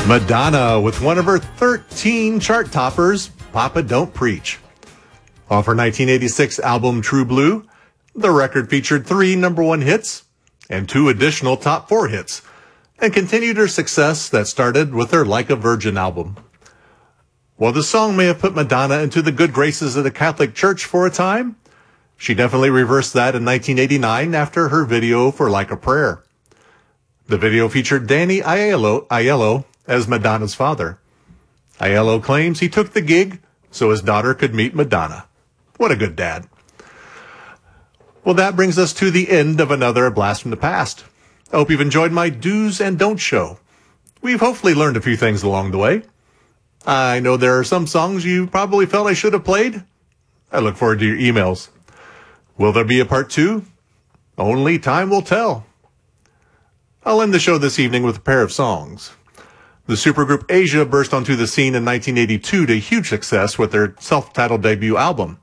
Madonna with one of her 13 chart toppers, Papa Don't Preach. Off her 1986 album True Blue, the record featured 3 number-1 hits and 2 additional top 4 hits, and continued her success that started with her Like a Virgin album. While the song may have put Madonna into the good graces of the Catholic Church for a time, she definitely reversed that in 1989 after her video for Like a Prayer. The video featured Danny Aiello as Madonna's father. Aiello claims he took the gig so his daughter could meet Madonna. What a good dad. Well, that brings us to the end of another Blast from the Past. I hope you've enjoyed my do's and don'ts show. We've hopefully learned a few things along the way. I know there are some songs you probably felt I should have played. I look forward to your emails. Will there be a part 2? Only time will tell. I'll end the show this evening with a pair of songs. The supergroup Asia burst onto the scene in 1982 to huge success with their self-titled debut album.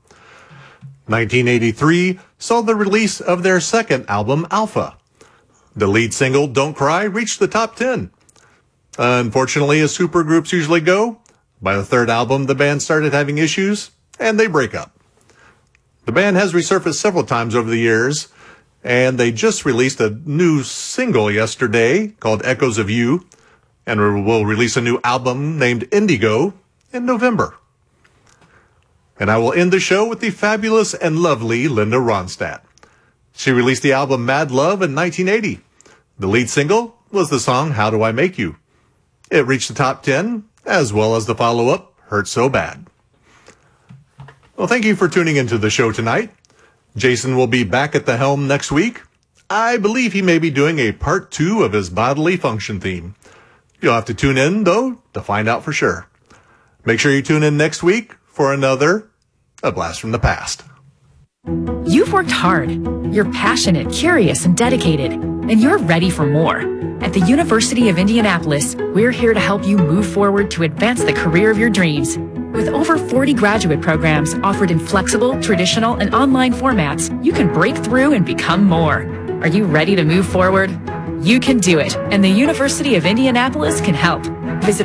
1983 saw the release of their second album, Alpha. The lead single, Don't Cry, reached the top 10. Unfortunately, as supergroups usually go, by the third album, the band started having issues, and they break up. The band has resurfaced several times over the years, and they just released a new single yesterday called Echoes of You, and will release a new album named Indigo in November. And I will end the show with the fabulous and lovely Linda Ronstadt. She released the album Mad Love in 1980. The lead single was the song How Do I Make You? It reached the top 10, as well as the follow-up, Hurt So Bad. Well, thank you for tuning into the show tonight. Jason will be back at the helm next week. I believe he may be doing a part 2 of his bodily function theme. You'll have to tune in, though, to find out for sure. Make sure you tune in next week for another A Blast from the Past. You've worked hard. You're passionate, curious, and dedicated, and you're ready for more. At the University of Indianapolis, we're here to help you move forward to advance the career of your dreams. With over 40 graduate programs offered in flexible, traditional, and online formats, you can break through and become more. Are you ready to move forward? You can do it, and the University of Indianapolis can help. Visit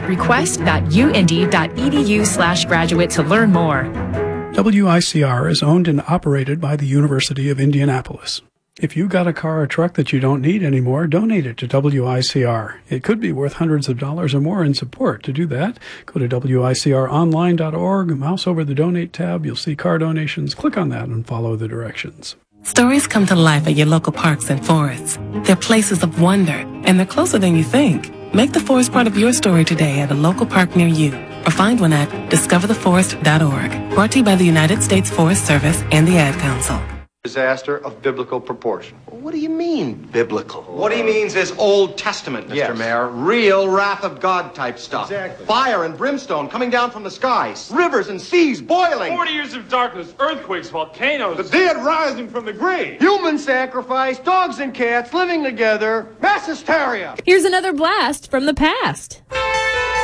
request.uindy.edu/graduate to learn more. WICR is owned and operated by the University of Indianapolis. If you got a car or truck that you don't need anymore, donate it to WICR. It could be worth hundreds of dollars or more in support. To do that, go to wicronline.org, mouse over the Donate tab, you'll see car donations. Click on that and follow the directions. Stories come to life at your local parks and forests. They're places of wonder, and they're closer than you think. Make the forest part of your story today at a local park near you, or find one at discovertheforest.org. Brought to you by the United States Forest Service and the Ad Council. Disaster of biblical proportion. What do you mean, biblical? What he means is Old Testament, Mr. Mayor. Real wrath of God type stuff. Exactly. Fire and brimstone coming down from the skies. Rivers and seas boiling. 40 years of darkness, earthquakes, volcanoes. The dead rising from the grave. Human sacrifice, dogs and cats living together. Mass hysteria. Here's another blast from the past.